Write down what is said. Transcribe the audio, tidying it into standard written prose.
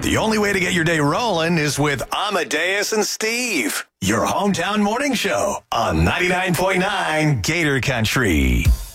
The only way to get your day rolling is with Amadeus and Steve, your hometown morning show on 99.9 Gator Country.